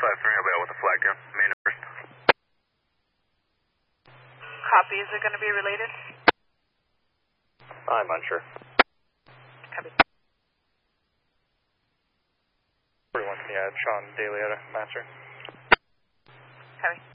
I'll be out with the flag gun. Main first. Copy. Is it going to be related? I'm unsure. Copy. 41, can you add Sean Daly out of master? Copy.